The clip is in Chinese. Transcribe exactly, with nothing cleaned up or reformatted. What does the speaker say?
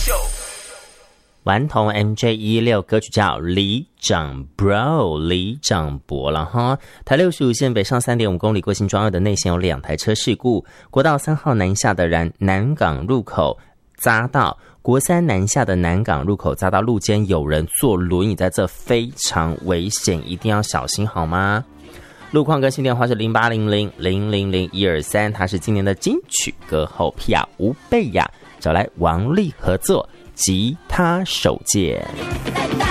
顽童 M J 一六歌曲叫里长 Bro 里长伯了哈。台六十五线北上 三点五 公里过新庄二的内线有两台车事故，国道三号南下的南南港入口匝道，国三南下的南港入口匝道路肩有人坐轮椅在这，非常危险，一定要小心好吗？路况更新电话是零八零零零零零一二三，它是今年的金曲歌后皮亚吴贝雅找来王力合作吉他手剑。